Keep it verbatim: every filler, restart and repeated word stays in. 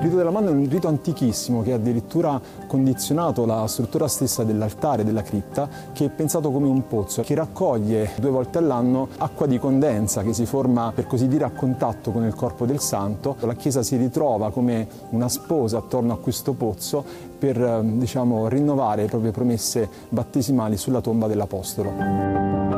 rito della mano è un rito antichissimo che ha addirittura condizionato la struttura stessa dell'altare della cripta, che è pensato come un pozzo che raccoglie due volte all'anno acqua di condensa che si forma, per così dire, a contatto con il corpo del santo. La Chiesa si ritrova come una sposa attorno a questo pozzo per, diciamo, rinnovare le proprie promesse battesimali sulla tomba dell'Apostolo.